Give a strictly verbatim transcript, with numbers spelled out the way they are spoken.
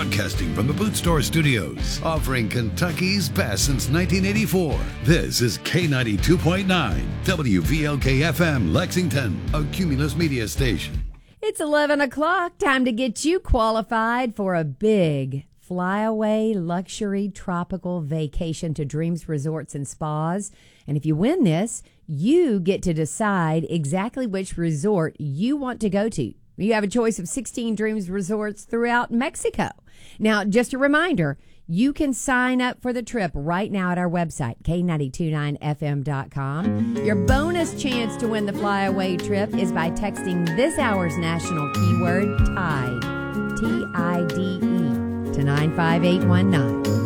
Broadcasting from the Boot Store Studios, offering Kentucky's best since nineteen eighty-four. This is K ninety-two point nine, W V L K F M, Lexington, a Cumulus Media station. It's eleven o'clock. Time to get you qualified for a big flyaway luxury tropical vacation to Dreams Resorts and Spas. And if you win this, you get to decide exactly which resort you want to go to. You have a choice of sixteen Dreams Resorts throughout Mexico. Now, just a reminder, you can sign up for the trip right now at our website, K nine two nine F M dot com. Your bonus chance to win the flyaway trip is by texting this hour's national keyword, TIDE, T I D E, to nine five eight one nine.